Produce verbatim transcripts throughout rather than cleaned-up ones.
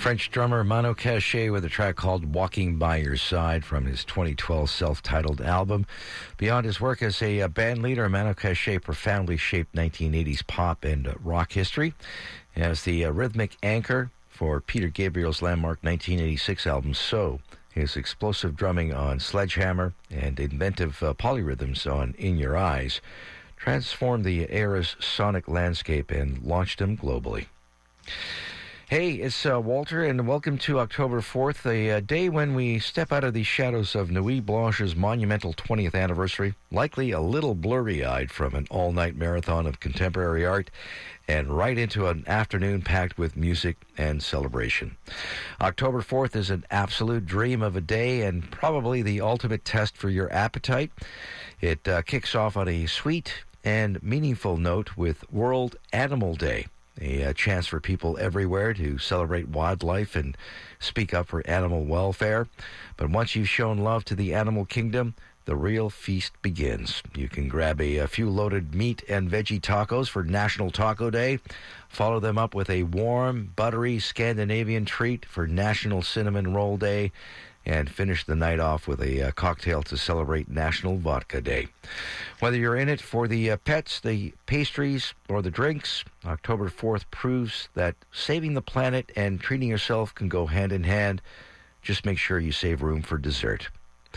French drummer Mano Cachet with a track called Walking By Your Side from his twenty twelve self-titled album. Beyond his work as a uh, band leader, Mano Cachet profoundly shaped nineteen eighties pop and uh, rock history. As the uh, rhythmic anchor for Peter Gabriel's landmark nineteen eighty-six album So, his explosive drumming on Sledgehammer and inventive uh, polyrhythms on In Your Eyes transformed the era's sonic landscape and launched him globally. Hey, it's uh, Walter, and welcome to October fourth, a, a day when we step out of the shadows of Nuit Blanche's monumental twentieth anniversary, likely a little blurry-eyed from an all-night marathon of contemporary art, and right into an afternoon packed with music and celebration. October fourth is an absolute dream of a day and probably the ultimate test for your appetite. It uh, kicks off on a sweet and meaningful note with World Animal Day, a, a chance for people everywhere to celebrate wildlife and speak up for animal welfare. But once you've shown love to the animal kingdom, the real feast begins. You can grab a, a few loaded meat and veggie tacos for National Taco Day, follow them up with a warm, buttery Scandinavian treat for National Cinnamon Roll Day, and finish the night off with a uh, cocktail to celebrate National Vodka Day. Whether you're in it for the uh, pets, the pastries, or the drinks, October fourth proves that saving the planet and treating yourself can go hand in hand. Just make sure you save room for dessert.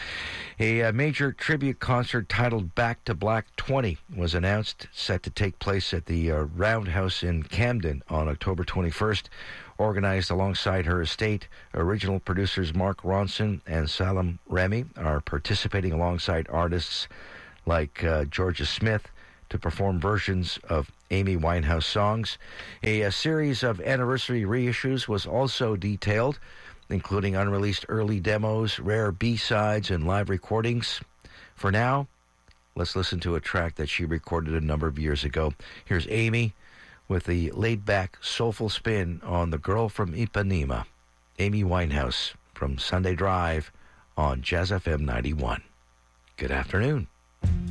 A, a major tribute concert titled Back to Black twenty was announced, set to take place at the uh, Roundhouse in Camden on October twenty-first. Organized alongside her estate, original producers Mark Ronson and Salem Remy are participating alongside artists like uh, Georgia Smith to perform versions of Amy Winehouse songs. A, a series of anniversary reissues was also detailed, including unreleased early demos, rare B-sides, and live recordings. For now, let's listen to a track that she recorded a number of years ago. Here's Amy with the laid-back, soulful spin on The Girl from Ipanema, Amy Winehouse from Sunday Drive on Jazz F M ninety-one. Good afternoon.